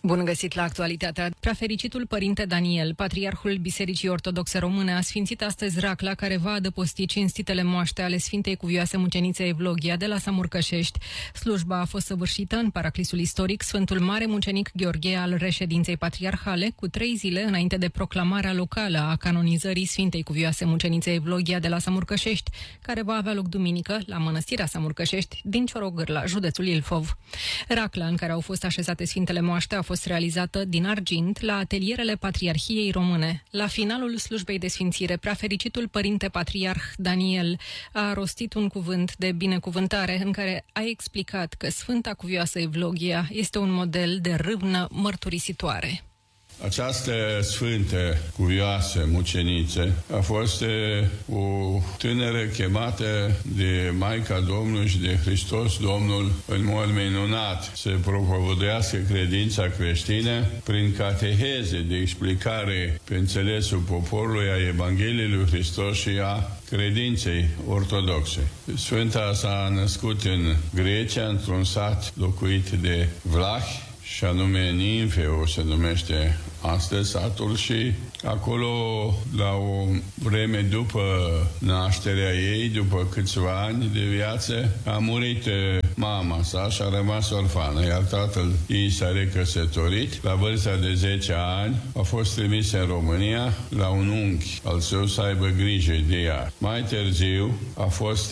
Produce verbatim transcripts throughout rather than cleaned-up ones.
Bun găsit la Actualitatea. Preafericitul Părinte Daniel, Patriarhul Bisericii Ortodoxe Române, a sfințit astăzi racla care va adăposti cinstitele moaște ale Sfintei Cuvioase Mucenițe Evlogia de la Samurcășești. Slujba a fost săvârșită în paraclisul istoric Sfântul Mare Mucenic Gheorghe al reședinței patriarhale, cu trei zile înainte de proclamarea locală a canonizării Sfintei Cuvioase Mucenițe Evlogia de la Samurcășești, care va avea loc duminică la Mănăstirea Samurcășești din Ciorogârla, județul Ilfov. Racla în care au fost așezate Sfintele moaște a fost realizată din argint la atelierele Patriarhiei Române. La finalul slujbei de sfințire, preafericitul Părinte Patriarh Daniel a rostit un cuvânt de binecuvântare în care a explicat că Sfânta Cuvioasă Evlogia este un model de râvnă mărturisitoare. Această sfântă cuvioasă muceniță a fost o tânără chemată de Maica Domnului și de Hristos Domnul în mod minunat să propovăduiască credința creștină prin cateheze de explicare pe înțelesul poporului a Evangheliei lui Hristos și a credinței ortodoxe. Sfânta s-a născut în Grecia, într-un sat locuit de vlahi, și anume Ninfeo se numește astăzi satul, și acolo, la o vreme după nașterea ei, după câțiva ani de viață, a murit mama sa și a rămas orfană, iar tatăl ei s-a recăsătorit. La vârsta de zece ani a fost trimis în România la un unchi al său să aibă grijă de ea. Mai târziu a fost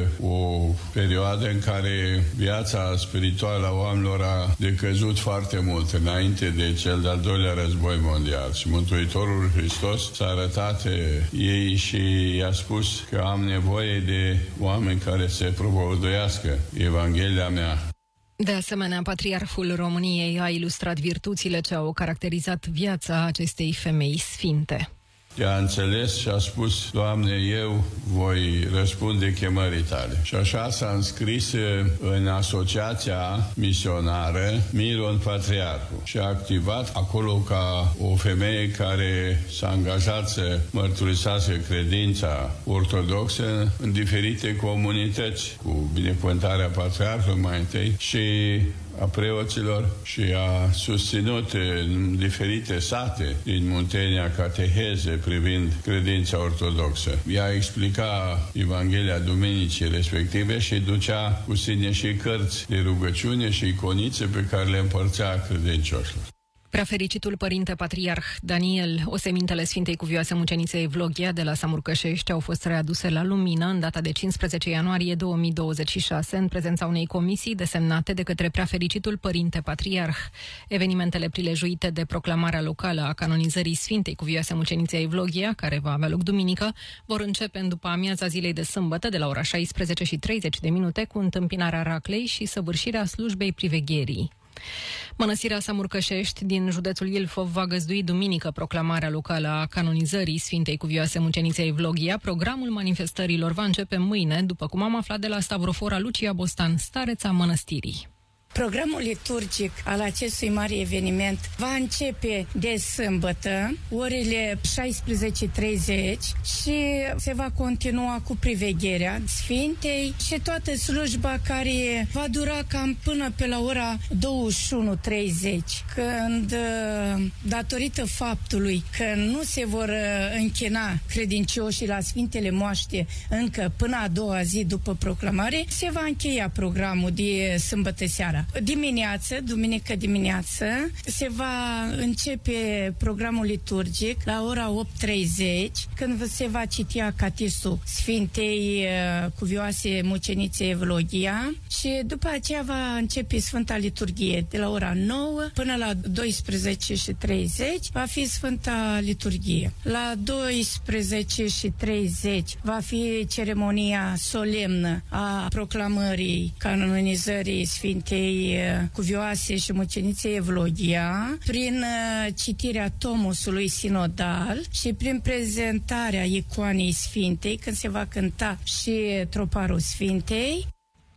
o perioadă în care viața spirituală a oamenilor a decăzut foarte mult înainte de cel de-al doilea război mondial, și Mântuitorul Hristos s-a arătat ei și i-a spus că am nevoie de oameni care să propovăduiască Evanghelia mea. De asemenea, Patriarhul României a ilustrat virtuțile ce au caracterizat viața acestei femei sfinte. Ea a înțeles și a spus: Doamne, eu voi răspunde chemării tale. Și așa s-a înscris în asociația misionară Miron Patriarhul și a activat acolo ca o femeie care s-a angajat să mărturisească credința ortodoxă în diferite comunități, cu binecuvântarea Patriarhului mai întâi și a preoților, și a susținut în diferite sate din Muntenia cateheze privind credința ortodoxă. Ea explica Evanghelia duminicii respective și ducea cu sine și cărți de rugăciune și iconițe pe care le împărțea credincioșilor. Preafericitul Părinte Patriarh Daniel, osemintele Sfintei Cuvioase Mucenițe Evlogia de la Samurcășești au fost readuse la lumină în data de cincisprezece ianuarie două mii douăzeci și șase în prezența unei comisii desemnate de către Preafericitul Părinte Patriarh. Evenimentele prilejuite de proclamarea locală a canonizării Sfintei Cuvioase Mucenițe Evlogia, care va avea loc duminică, vor începe în după amiaza zilei de sâmbătă de la ora șaisprezece și treizeci de minute cu întâmpinarea raclei și săvârșirea slujbei privegherii. Mănăstirea Samurcășești din județul Ilfov va găzdui duminică proclamarea locală a canonizării Sfintei Cuvioase Mucenițe Evlogia. Programul manifestărilor va începe mâine, după cum am aflat de la stavrofora Lucia Bostan, stareța mănăstirii. Programul liturgic al acestui mare eveniment va începe de sâmbătă, orele șaisprezece treizeci, și se va continua cu privegherea Sfintei și toată slujba, care va dura cam până pe la ora douăzeci și unu treizeci, când, datorită faptului că nu se vor închina credincioșii la Sfintele moaște încă până a doua zi după proclamare, se va încheia programul de sâmbătă seara. Dimineață, duminică dimineață, se va începe programul liturgic la ora opt treizeci, când se va citi acatistul Sfintei uh, Cuvioase Mucenițe Evlogia, și după aceea va începe Sfânta Liturghie de la ora nouă până la douăsprezece și treizeci va fi Sfânta Liturghie. La douăsprezece și treizeci va fi ceremonia solemnă a proclamării canonizării Sfintei Cuvioase și Mucenițe Evlogia, prin citirea tomosului sinodal și prin prezentarea icoanei Sfintei, când se va cânta și troparul Sfintei.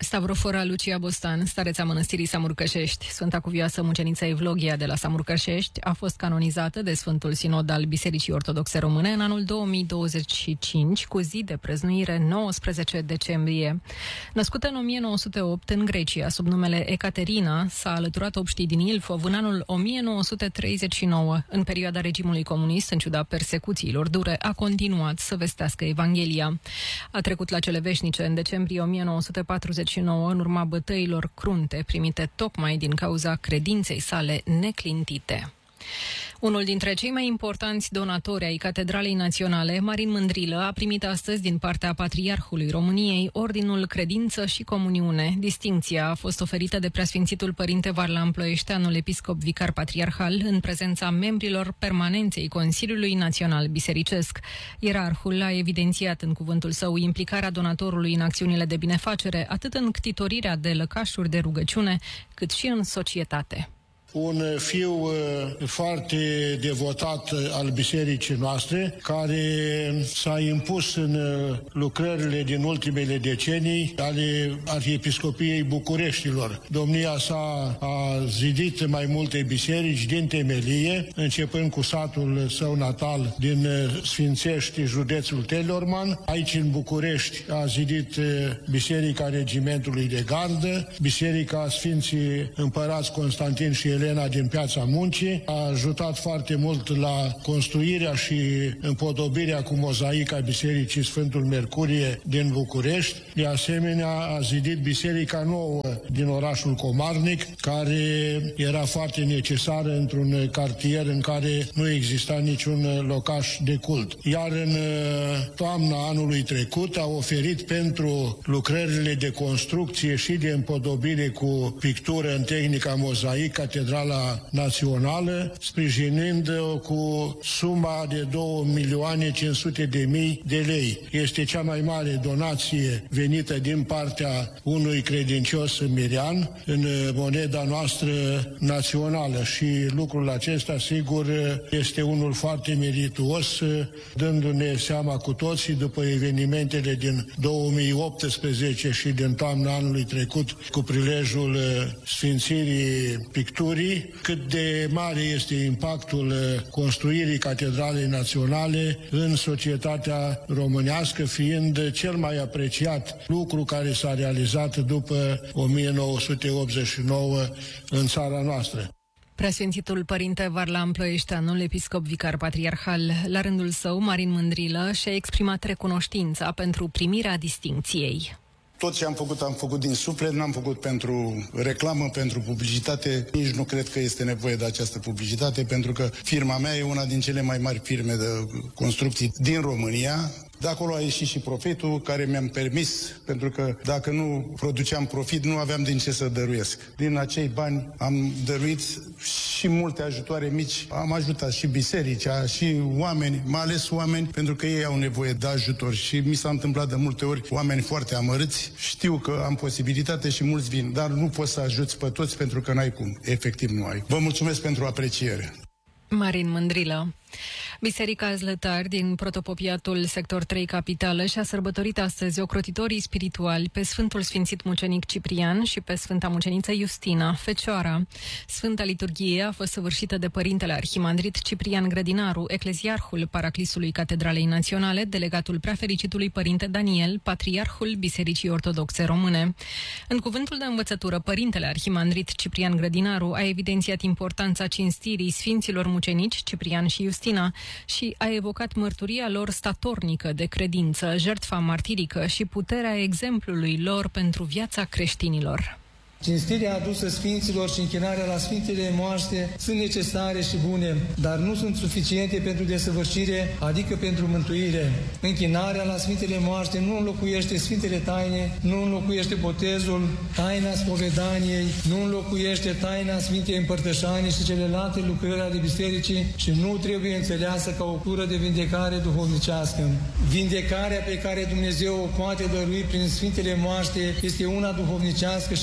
Stavrofoara Lucia Bostan, stareța mănăstirii Samurcășești, Sfânta Cuvioasă Mucenița Evlogia de la Samurcășești, a fost canonizată de Sfântul Sinod al Bisericii Ortodoxe Române în anul două mii douăzeci și cinci, cu zi de prăznuire nouăsprezece decembrie. Născută în o mie nouă sute opt în Grecia, sub numele Ecaterina, s-a alăturat obștii din Ilfov în anul o mie nouă sute treizeci și nouă. În perioada regimului comunist, în ciuda persecuțiilor dure, a continuat să vestească Evanghelia. A trecut la cele veșnice în decembrie o mie nouă sute patruzeci și nouă, în urma bătăilor crunte primite tocmai din cauza credinței sale neclintite. Unul dintre cei mai importanți donatori ai Catedralei Naționale, Marin Mândrilă, a primit astăzi din partea Patriarhului României Ordinul Credință și Comuniune. Distincția a fost oferită de Preasfințitul Părinte Varlam Ploieșteanul, episcop vicar patriarhal, în prezența membrilor permanenței Consiliului Național Bisericesc. Ierarhul a evidențiat în cuvântul său implicarea donatorului în acțiunile de binefacere, atât în ctitorirea de lăcașuri de rugăciune, cât și în societate. Un fiu uh, foarte devotat al bisericii noastre, care s-a impus în uh, lucrările din ultimele decenii ale Arhiepiscopiei Bucureștilor. Domnia sa a zidit mai multe biserici din temelie, începând cu satul său natal din uh, Sfințești, județul Teleorman. Aici, în București, a zidit uh, Biserica Regimentului de Gardă, Biserica Sfinții Împărați Constantin și Elena din Piața Muncii, a ajutat foarte mult la construirea și împodobirea cu mozaic a Bisericii Sfântul Mercurie din București. De asemenea, a zidit Biserica Nouă din orașul Comarnic, care era foarte necesară într-un cartier în care nu exista niciun locaș de cult. Iar în toamna anului trecut a oferit pentru lucrările de construcție și de împodobire cu pictură în tehnica mozaic Catedrala Națională, sprijinind cu suma de două milioane cinci sute de mii de lei. Este cea mai mare donație venită din partea unui credincios mirian în moneda noastră națională și lucrul acesta, sigur, este unul foarte merituos, dându-ne seama cu toții după evenimentele din două mii optsprezece și din toamna anului trecut cu prilejul sfințirii picturii, cât de mare este impactul construirii Catedralei Naționale în societatea românească, fiind cel mai apreciat lucru care s-a realizat după o mie nouă sute optzeci și nouă în țara noastră. Preasfințitul Părinte Varlam Ploieșteanul, episcop vicar patriarhal, la rândul său, Marin Mândrilă, și-a exprimat recunoștința pentru primirea distincției. Tot ce am făcut, am făcut din suflet, n-am făcut pentru reclamă, pentru publicitate. Nici nu cred că este nevoie de această publicitate, pentru că firma mea e una din cele mai mari firme de construcții din România. De acolo a ieșit și profitul care mi-am permis, pentru că dacă nu produceam profit, nu aveam din ce să dăruiesc. Din acei bani am dăruit și multe ajutoare mici. Am ajutat și bisericea, și oameni, mai ales oameni, pentru că ei au nevoie de ajutor. Și mi s-a întâmplat de multe ori oameni foarte amărâți. Știu că am posibilitate și mulți vin, dar nu poți să ajuți pe toți pentru că n-ai cum. Efectiv nu ai. Vă mulțumesc pentru apreciere. Marin Mândrilă. Biserica Zlătari din Protopopiatul Sector trei Capitală și-a sărbătorit astăzi ocrotitorii spirituali pe Sfântul Sfințit Mucenic Ciprian și pe Sfânta Muceniță Justina, Fecioara. Sfânta liturghie a fost săvârșită de Părintele Arhimandrit Ciprian Grădinaru, ecleziarhul Paraclisului Catedralei Naționale, delegatul Preafericitului Părinte Daniel, Patriarhul Bisericii Ortodoxe Române. În cuvântul de învățătură, Părintele Arhimandrit Ciprian Grădinaru a evidențiat importanța cinstirii Sfinților Mucenici Ciprian și Justina și a evocat mărturia lor statornică de credință, jertfa martirică și puterea exemplului lor pentru viața creștinilor. Cinstirea adusă Sfinților și închinarea la Sfintele moaște sunt necesare și bune, dar nu sunt suficiente pentru desăvârșire, adică pentru mântuire. Închinarea la Sfintele moaște nu înlocuiește Sfintele taine, nu înlocuiește botezul, taina spovedaniei, nu înlocuiește taina Sfintei Împărtășanii și celelalte lucrări ale bisericii și nu trebuie înțeleasă ca o cură de vindecare duhovnicească. Vindecarea pe care Dumnezeu o poate dărui prin Sfintele moaște este una duhovnicească și trupească.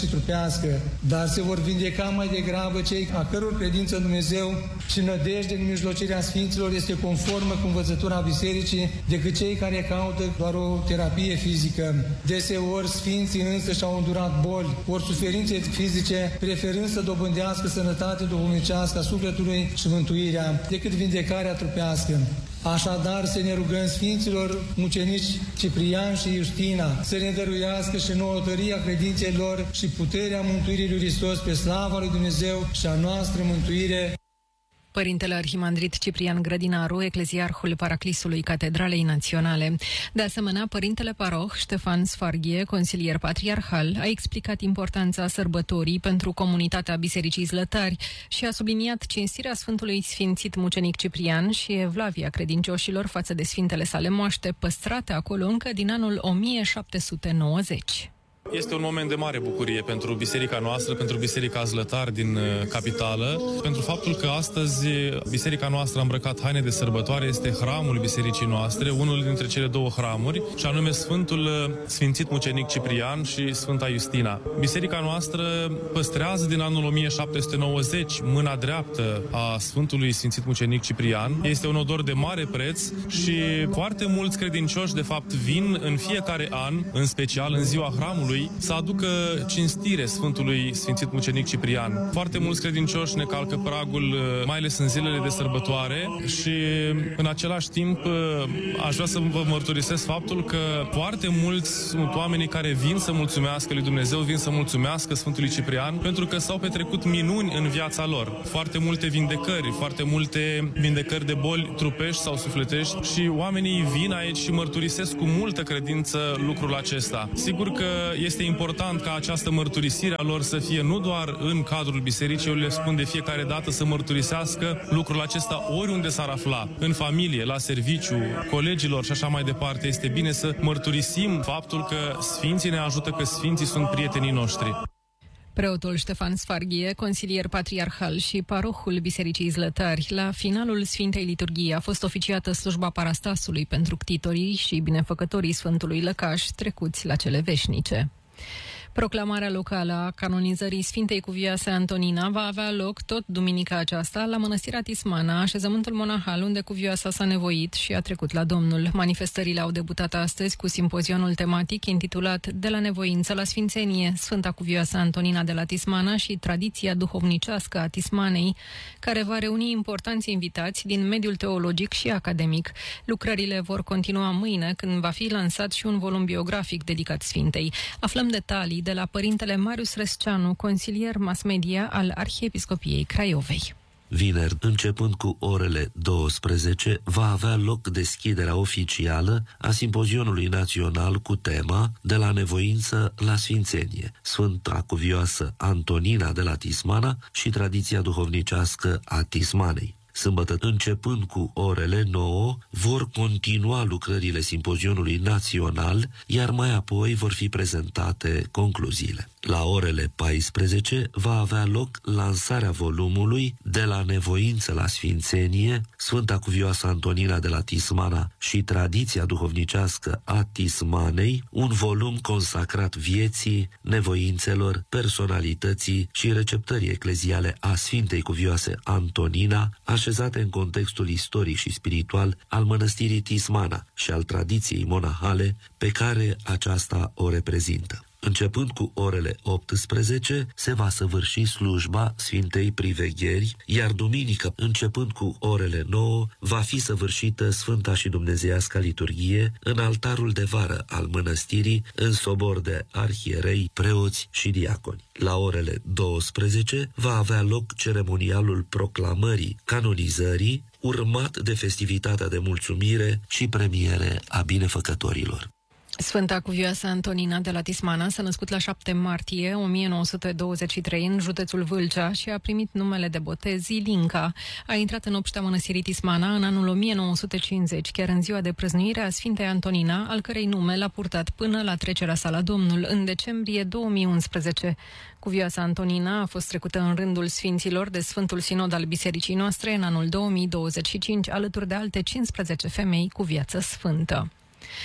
trupească, dar se vor vindeca mai degrabă cei a căror credință în Dumnezeu și nădejde în mijlocirea Sfinților este conformă cu învățătura Bisericii decât cei care caută doar o terapie fizică. Deseori Sfinții însă și-au îndurat boli, ori suferințe fizice, preferând să dobândească sănătate duhovnicească a sufletului și mântuirea, decât vindecarea trupească. Așadar, să ne rugăm Sfinților mucenici Ciprian și Iustina să ne dăruiască și nouă tăria credinței lor și puterea mântuirii lui Hristos pe slava lui Dumnezeu și a noastră mântuire. Părintele Arhimandrit Ciprian Grădinaru, ecleziarhul Paraclisului Catedralei Naționale. De asemenea, părintele paroh Ștefan Sfarghie, consilier patriarhal, a explicat importanța sărbătorii pentru comunitatea Bisericii Zlătari și a subliniat cinstirea Sfântului Sfințit Mucenic Ciprian și evlavia credincioșilor față de sfintele sale moaște, păstrate acolo încă din anul o mie șapte sute nouăzeci. Este un moment de mare bucurie pentru biserica noastră, pentru Biserica Zlătari din capitală, pentru faptul că astăzi biserica noastră a îmbrăcat haine de sărbătoare, este hramul bisericii noastre, unul dintre cele două hramuri, și anume Sfântul Sfințit Mucenic Ciprian și Sfânta Iustina. Biserica noastră păstrează din anul o mie șapte sute nouăzeci mâna dreaptă a Sfântului Sfințit Mucenic Ciprian. Este un odor de mare preț și foarte mulți credincioși, de fapt, vin în fiecare an, în special în ziua hramului, să aducă cinstire Sfântului Sfințit Mucenic Ciprian. Foarte mulți credincioși ne calcă pragul, mai ales în zilele de sărbătoare, și în același timp aș vrea să vă mărturisesc faptul că foarte mulți sunt oamenii care vin să mulțumească lui Dumnezeu, vin să mulțumească Sfântului Ciprian, pentru că s-au petrecut minuni în viața lor. Foarte multe vindecări, foarte multe vindecări de boli trupești sau sufletești, și oamenii vin aici și mărturisesc cu multă credință lucrul acesta. Sigur că este important ca această mărturisire a lor să fie nu doar în cadrul bisericii, eu le spun de fiecare dată să mărturisească lucrul acesta oriunde s-ar afla, în familie, la serviciu, colegilor și așa mai departe. Este bine să mărturisim faptul că Sfinții ne ajută, că Sfinții sunt prietenii noștri. Preotul Ștefan Sfarghie, consilier patriarhal și parohul Bisericii Zlătari, la finalul Sfintei Liturghii a fost oficiată slujba parastasului pentru ctitorii și binefăcătorii Sfântului Lăcaș trecuți la cele veșnice. Proclamarea locală a canonizării Sfintei Cuvioase Antonina va avea loc tot duminica aceasta la Mănăstirea Tismana, așezământul monahal unde Cuvioasa s-a nevoit și a trecut la Domnul. Manifestările au debutat astăzi cu simpozionul tematic intitulat De la nevoință la sfințenie, Sfânta Cuvioasă Antonina de la Tismana și tradiția duhovnicească a Tismanei, care va reuni importanți invitați din mediul teologic și academic. Lucrările vor continua mâine, când va fi lansat și un volum biografic dedicat Sfintei. Aflăm detalii de la părintele Marius Resceanu, consilier mass media al Arhiepiscopiei Craiovei. Vineri, începând cu orele douăsprezece, va avea loc deschiderea oficială a simpozionului național cu tema De la nevoință la sfințenie, Sfânta Cuvioasă Antonina de la Tismana și tradiția duhovnicească a Tismanei. Sâmbătă, începând cu orele nouă, vor continua lucrările simpozionului național, iar mai apoi vor fi prezentate concluziile. La orele paisprezece va avea loc lansarea volumului De la nevoință la sfințenie, Sfânta Cuvioasă Antonina de la Tismana și tradiția duhovnicească a Tismanei, un volum consacrat vieții, nevoințelor, personalității și receptării ecleziale a Sfintei Cuvioase Antonina, așezate în contextul istoric și spiritual al mănăstirii Tismana și al tradiției monahale pe care aceasta o reprezintă. Începând cu orele optsprezece, se va săvârși slujba Sfintei Privegheri, iar duminică, începând cu orele nouă, va fi săvârșită Sfânta și Dumnezeiasca Liturghie în altarul de vară al mănăstirii, în sobor de arhierei, preoți și diaconi. La orele douăsprezece va avea loc ceremonialul proclamării canonizării, urmat de festivitatea de mulțumire și premiere a binefăcătorilor. Sfânta Cuvioasă Antonina de la Tismana s-a născut la șapte martie o mie nouă sute douăzeci și trei în județul Vâlcea și a primit numele de botez Ilinca. A intrat în obștea mănăstirii Tismana în anul o mie nouă sute cincizeci, chiar în ziua de prăznuire a Sfintei Antonina, al cărei nume l-a purtat până la trecerea sa la Domnul în decembrie două mii unsprezece. Cuvioasa Antonina a fost trecută în rândul sfinților de Sfântul Sinod al Bisericii noastre în anul două mii douăzeci și cinci, alături de alte cincisprezece femei cu viață sfântă.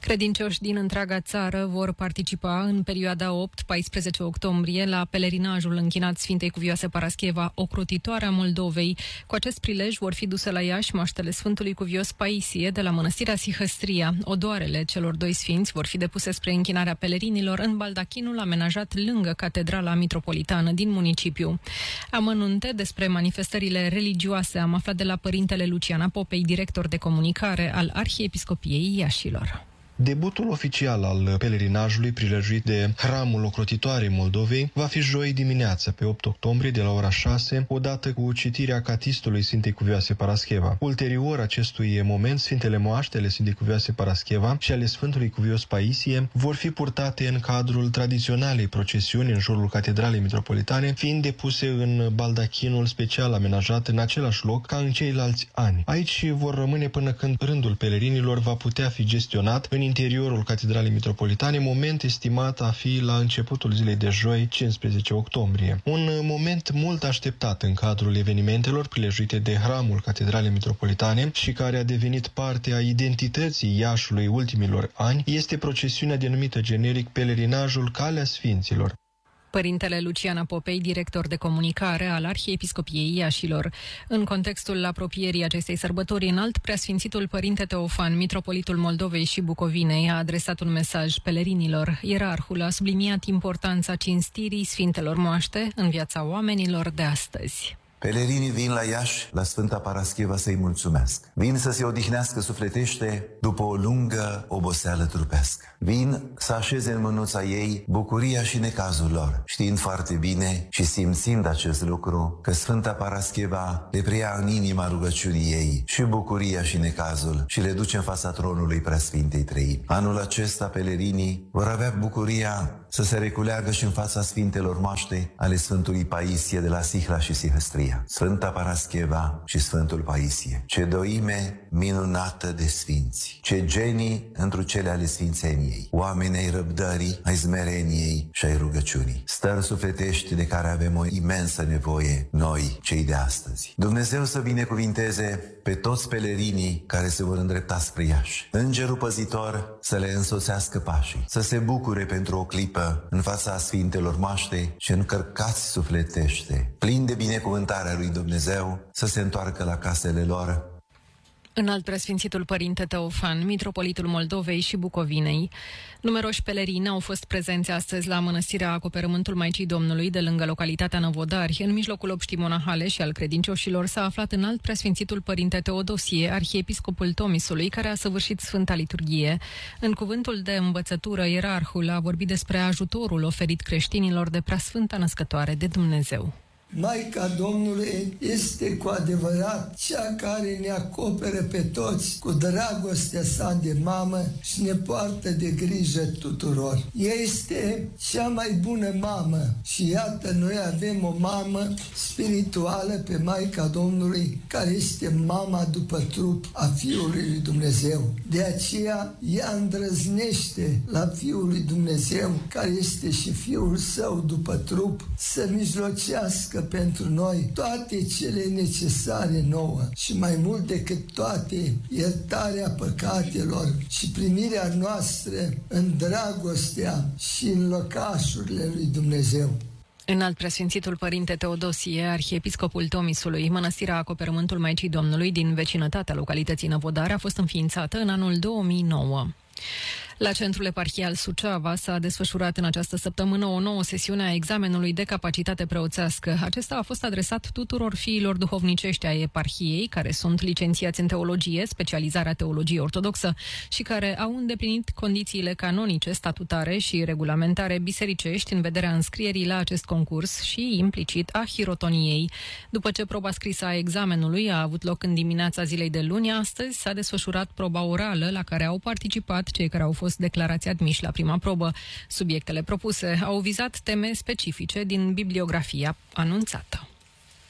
Credincioși din întreaga țară vor participa în perioada opt paisprezece octombrie la pelerinajul închinat Sfintei Cuvioase Parascheva, ocrotitoarea Moldovei. Cu acest prilej vor fi duse la Iași moaștele Sfântului Cuvios Paisie de la Mănăstirea Sihăstria. Odoarele celor doi sfinți vor fi depuse spre închinarea pelerinilor în baldachinul amenajat lângă Catedrala Mitropolitană din municipiu. Amănunte despre manifestările religioase am aflat de la părintele Lucian Apopei, director de comunicare al Arhiepiscopiei Iașilor. Debutul oficial al pelerinajului prilejuit de Hramul Ocrotitoarei Moldovei va fi joi dimineață, pe opt octombrie, de la ora șase, odată cu citirea catistului Sfintei Cuvioase Parascheva. Ulterior acestui moment, Sfintele Moaște ale Sfintei Cuvioase Parascheva și ale Sfântului Cuvios Paisie vor fi purtate în cadrul tradiționalei procesiuni în jurul Catedralei Mitropolitane, fiind depuse în baldachinul special amenajat în același loc ca în ceilalți ani. Aici vor rămâne până când rândul pelerinilor va putea fi gestionat în interiorul Catedralei Mitropolitane, moment estimat a fi la începutul zilei de joi, cincisprezece octombrie. Un moment mult așteptat în cadrul evenimentelor prilejuite de Hramul Catedralei Mitropolitane și care a devenit parte a identității Iașului ultimilor ani este procesiunea denumită generic Pelerinajul Calea Sfinților. Părintele Lucian Apopei, director de comunicare al Arhiepiscopiei Iașilor. În contextul apropierii acestei sărbători, înalt preasfințitul Părinte Teofan, mitropolitul Moldovei și Bucovinei, a adresat un mesaj pelerinilor. Ierarhul a subliniat importanța cinstirii Sfintelor Moaște în viața oamenilor de astăzi. Pelerinii vin la Iași, la Sfânta Parascheva, să-i mulțumesc. Vin să se odihnească sufletește după o lungă oboseală trupească. Vin să așeze în mânuța ei bucuria și necazul lor, știind foarte bine și simțind acest lucru, că Sfânta Parascheva le preia în inima rugăciunii ei și bucuria și necazul și le duce în fața tronului Preasfintei Treimi. Anul acesta pelerinii vor avea bucuria să se reculeagă și în fața Sfintelor Moaște ale Sfântului Paisie de la Sihla și Sihăstria, Sfânta Parascheva și Sfântul Paisie. Ce doime minunată de sfinți, ce genii întru cele ale sfințeniei, oameni ai răbdării, ai smereniei și ai rugăciunii, stări sufletești de care avem o imensă nevoie noi, cei de astăzi. Dumnezeu să binecuvinteze pe toți pelerinii care se vor îndrepta spre Iași. Îngerul păzitor să le însoțească pașii, să se bucure pentru o clipă în fața Sfintelor Moaște și încărcați sufletește, plini de binecuvântarea lui Dumnezeu, să se întoarcă la casele lor. Înalt preasfințitul Părinte Teofan, mitropolitul Moldovei și Bucovinei. Numeroși pelerini au fost prezenți astăzi la Mănăstirea Acoperământul Maicii Domnului de lângă localitatea Năvodari. În mijlocul obștii monahale și al credincioșilor s-a aflat înalt preasfințitul Părinte Teodosie, arhiepiscopul Tomisului, care a săvârșit Sfânta Liturghie. În cuvântul de învățătură, ierarhul a vorbit despre ajutorul oferit creștinilor de Preasfânta Născătoare de Dumnezeu. Maica Domnului este cu adevărat cea care ne acoperă pe toți cu dragostea sa de mamă și ne poartă de grijă tuturor. Ea este cea mai bună mamă și iată, noi avem o mamă spirituală pe Maica Domnului, care este mama după trup a Fiului lui Dumnezeu. De aceea ea îndrăznește la Fiul lui Dumnezeu, care este și Fiul Său după trup, să mijlocească pentru noi toate cele necesare nouă și mai mult decât toate, iertarea păcatelor și primirea noastră în dragostea și în locașurile lui Dumnezeu. Înalt preasfințitul Părinte Teodosie, arhiepiscopul Tomisului, Mănăstirea Acoperământul Maicii Domnului din vecinătatea localității Năvodari a fost înființată în anul două mii nouă. La Centrul Eparhial Suceava s-a desfășurat în această săptămână o nouă sesiune a examenului de capacitate preoțească. Acesta a fost adresat tuturor fiilor duhovnicești ai eparhiei, care sunt licențiați în teologie, specializarea teologie ortodoxă și care au îndeplinit condițiile canonice, statutare și regulamentare bisericești în vederea înscrierii la acest concurs și, implicit, a hirotoniei. După ce proba scrisă a examenului a avut loc în dimineața zilei de luni, astăzi s-a desfășurat proba orală, la care au participat cei care au fost declarați admiși la prima probă. Subiectele propuse au vizat teme specifice din bibliografia anunțată.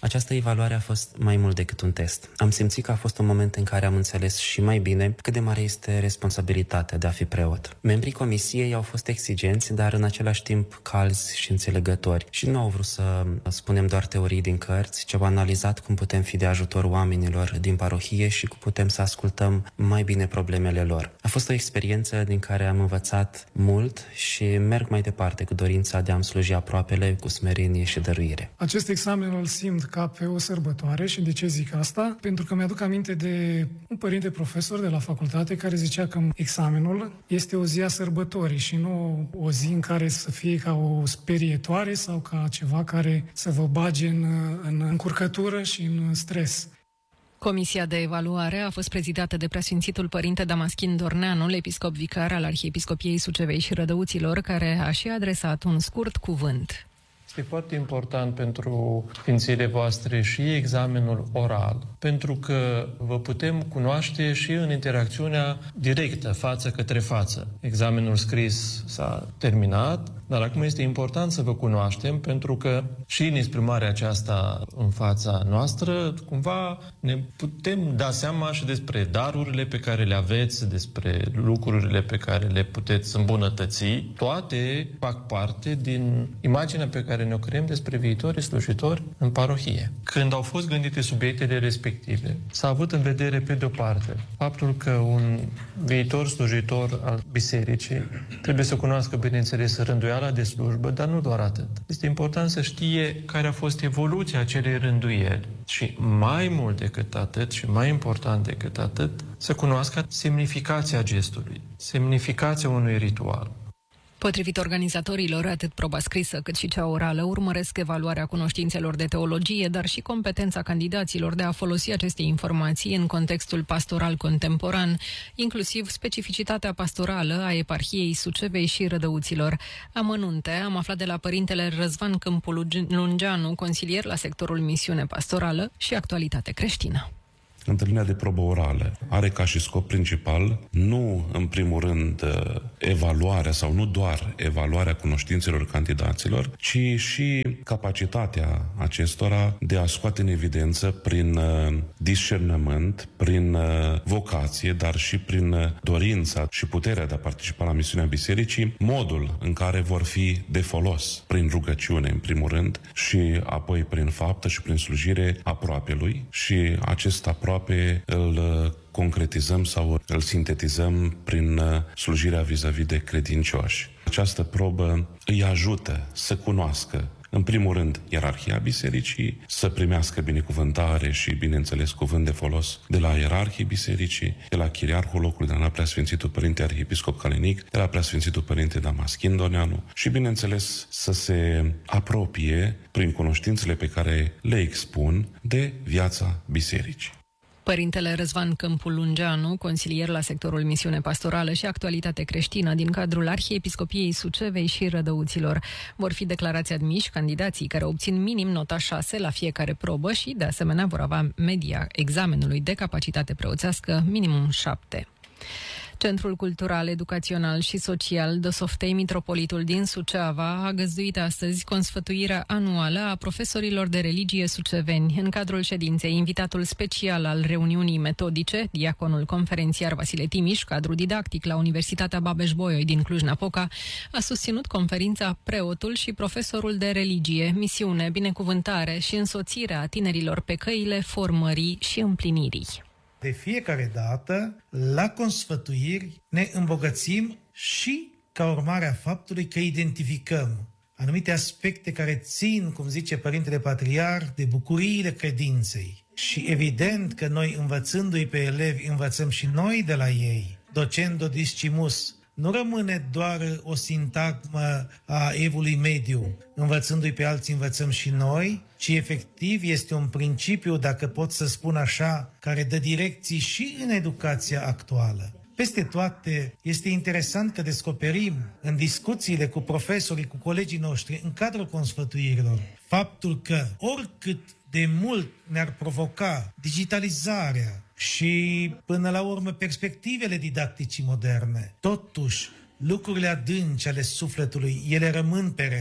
Această evaluare a fost mai mult decât un test. Am simțit că a fost un moment în care am înțeles și mai bine cât de mare este responsabilitatea de a fi preot. Membrii comisiei au fost exigenți, dar în același timp calzi și înțelegători și nu au vrut să spunem doar teorii din cărți, ci au analizat cum putem fi de ajutor oamenilor din parohie și cum putem să ascultăm mai bine problemele lor. A fost o experiență din care am învățat mult și merg mai departe cu dorința de a-mi sluji aproapele cu smerenie și dăruire. Acest examen îl simt ca pe o sărbătoare și de ce zic asta? Pentru că mi-aduc aminte de un părinte profesor de la facultate care zicea că examenul este o zi a sărbătorii și nu o zi în care să fie ca o sperietoare sau ca ceva care să vă bage în, în încurcătură și în stres. Comisia de evaluare a fost prezidată de Preasfințitul Părinte Damaschin Dorneanu, episcop vicar al Arhiepiscopiei Sucevei și Rădăuților, care a și adresat un scurt cuvânt. Este foarte important pentru sfințiile voastre și examenul oral, pentru că vă putem cunoaște și în interacțiunea directă, față către față. Examenul scris s-a terminat, dar acum este important să vă cunoaștem, pentru că și în exprimarea aceasta în fața noastră, cumva ne putem da seama și despre darurile pe care le aveți, despre lucrurile pe care le puteți îmbunătăți. Toate fac parte din imaginea pe care ne-o creăm despre viitorii slujitori în parohie. Când au fost gândite subiectele respective, s-a avut în vedere, pe de-o parte, faptul că un viitor slujitor al bisericii trebuie să cunoască, bineînțeles, rânduiala de slujbă, dar nu doar atât. Este important să știe care a fost evoluția acelei rânduieli și mai mult decât atât și mai important decât atât, să cunoască semnificația gestului, semnificația unui ritual. Potrivit organizatorilor, atât proba scrisă cât și cea orală urmăresc evaluarea cunoștințelor de teologie, dar și competența candidaților de a folosi aceste informații în contextul pastoral contemporan, inclusiv specificitatea pastorală a eparhiei Sucevei și Rădăuților. Amănunte am aflat de la părintele Răzvan Câmpul Lungeanu, consilier la sectorul misiune pastorală și actualitate creștină. Întâlnirea de probă orală are ca și scop principal nu, în primul rând, evaluarea sau nu doar evaluarea cunoștințelor candidaților, ci și capacitatea acestora de a scoate în evidență prin discernământ, prin vocație, dar și prin dorința și puterea de a participa la misiunea bisericii, modul în care vor fi de folos prin rugăciune, în primul rând, și apoi prin faptă și prin slujire aproapelui și acest aproape îl concretizăm sau îl sintetizăm prin slujirea vis-a-vis de credincioși. Această probă îi ajută să cunoască, în primul rând, ierarhia bisericii, să primească binecuvântare și, bineînțeles, cuvânt de folos de la ierarhii bisericii, de la chiriarhul locului, de la Preasfințitul Părinte Arhiepiscop Calenic, de la Preasfințitul Părinte Damaschin Dorneanu și, bineînțeles, să se apropie, prin cunoștințele pe care le expun, de viața bisericii. Părintele Răzvan Câmpul Lungeanu, consilier la sectorul misiune pastorală și actualitate creștină din cadrul Arhiepiscopiei Sucevei și Rădăuților. Vor fi declarați admiși candidații care obțin minim nota șase la fiecare probă și, de asemenea, vor avea media examenului de capacitate preoțească minimum șapte. Centrul Cultural, Educațional și Social Dosoftei Mitropolitul din Suceava a găzduit astăzi consfătuirea anuală a profesorilor de religie suceveni. În cadrul ședinței, invitatul special al reuniunii metodice, diaconul conferențiar Vasile Timiș, cadru didactic la Universitatea Babeș-Bolyai din Cluj-Napoca, a susținut conferința Preotul și profesorul de religie, misiune, binecuvântare și însoțirea tinerilor pe căile formării și împlinirii. De fiecare dată, la consfătuiri, ne îmbogățim și ca urmare a faptului că identificăm anumite aspecte care țin, cum zice Părintele Patriarh, de bucuriile credinței. Și evident că noi, învățându-i pe elevi, învățăm și noi de la ei. Docendo discimus nu rămâne doar o sintagmă a evului mediu. Învățându-i pe alții, învățăm și noi, ci efectiv este un principiu, dacă pot să spun așa, care dă direcții și în educația actuală. Peste toate, este interesant că descoperim în discuțiile cu profesorii, cu colegii noștri, în cadrul consfătuirilor, faptul că oricât de mult ne-ar provoca digitalizarea și, până la urmă, perspectivele didacticii moderne, totuși, lucrurile adânci ale sufletului, ele rămân perene.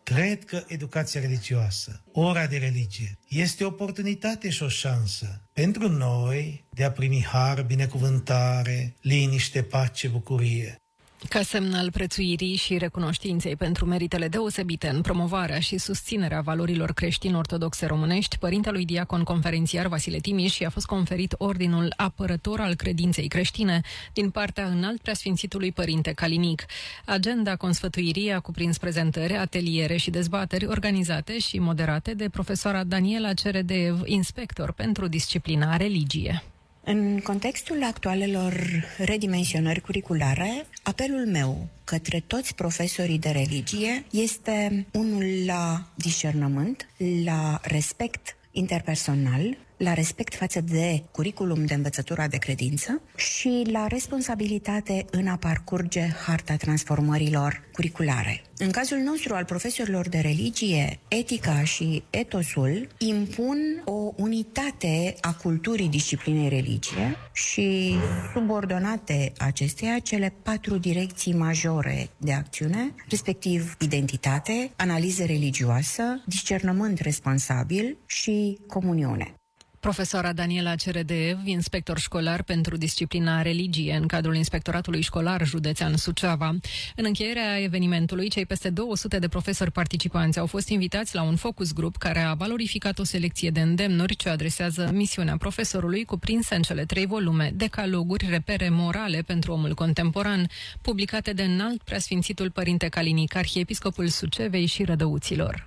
Cred că educația religioasă, ora de religie, este o oportunitate și o șansă pentru noi de a primi har, binecuvântare, liniște, pace, bucurie. Ca semn al prețuirii și recunoștinței pentru meritele deosebite în promovarea și susținerea valorilor creștin-ortodoxe românești, părintelui diacon conferențiar Vasile Timiș i-a fost conferit ordinul Apărător al credinței creștine din partea Înalt Preasfințitului Părinte Calinic. Agenda consfătuirii a cuprins prezentări, ateliere și dezbateri organizate și moderate de profesoara Daniela Ceredeev, inspector pentru disciplina religie. În contextul actualelor redimensionări curriculare, apelul meu către toți profesorii de religie este unul la discernământ, la respect interpersonal, la respect față de curriculum de învățătura de credință și la responsabilitate în a parcurge harta transformărilor curriculare. În cazul nostru al profesorilor de religie, etica și etosul impun o unitate a culturii disciplinei religie și subordonate acesteia cele patru direcții majore de acțiune, respectiv identitate, analiză religioasă, discernământ responsabil și comuniune. Profesoara Daniela Ceredeev, inspector școlar pentru disciplina religie în cadrul Inspectoratului Școlar Județean Suceava. În încheierea evenimentului, cei peste două sute de profesori participanți au fost invitați la un focus group care a valorificat o selecție de îndemnuri ce adresează misiunea profesorului cuprinse în cele trei volume, Decaloguri, repere morale pentru omul contemporan, publicate de Înalt Preasfințitul Părinte Calinic, arhiepiscopul Sucevei și Rădăuților.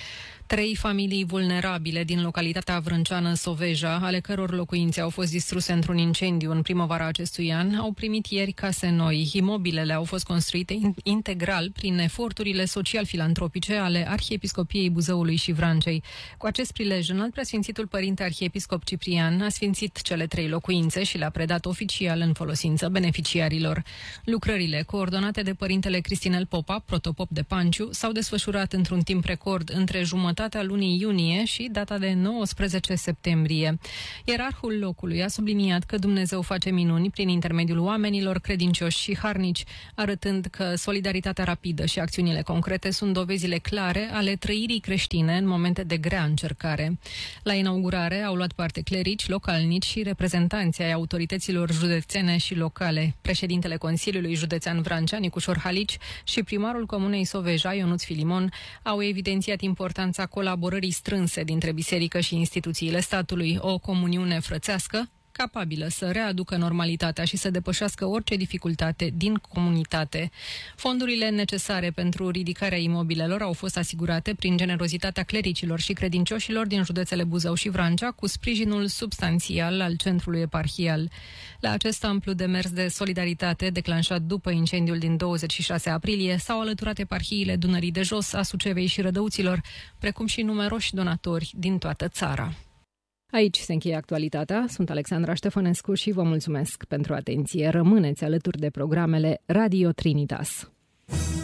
Trei familii vulnerabile din localitatea vrânceană Soveja, ale căror locuințe au fost distruse într-un incendiu în primăvara acestui an, au primit ieri case noi. Imobilele au fost construite integral prin eforturile social-filantropice ale Arhiepiscopiei Buzăului și Vrancei. Cu acest prilej, Înalt Preasfințitul Părinte Arhiepiscop Ciprian a sfințit cele trei locuințe și le-a predat oficial în folosință beneficiarilor. Lucrările, coordonate de Părintele Cristinel Popa, protopop de Panciu, s-au desfășurat într-un timp record între jumătatea lunii iunie și data de nouăsprezece septembrie. Ierarhul locului a subliniat că Dumnezeu face minuni prin intermediul oamenilor credincioși și harnici, arătând că solidaritatea rapidă și acțiunile concrete sunt dovezile clare ale trăirii creștine în momente de grea încercare. La inaugurare au luat parte clerici, localnici și reprezentanți ai autorităților județene și locale. Președintele Consiliului Județean Vrancea, Nicușor Halici, și primarul Comunei Soveja, Ionuț Filimon, au evidențiat importanța colaborării strânse dintre biserică și instituțiile statului, o comuniune frățească capabilă să readucă normalitatea și să depășească orice dificultate din comunitate. Fondurile necesare pentru ridicarea imobilelor au fost asigurate prin generozitatea clericilor și credincioșilor din județele Buzău și Vrancea, cu sprijinul substanțial al centrului eparhial. La acest amplu demers de solidaritate declanșat după incendiul din douăzeci și șase aprilie s-au alăturat eparhiile Dunării de Jos, a Sucevei și Rădăuților, precum și numeroși donatori din toată țara. Aici se încheie actualitatea. Sunt Alexandra Ștefănescu și vă mulțumesc pentru atenție. Rămâneți alături de programele Radio Trinitas.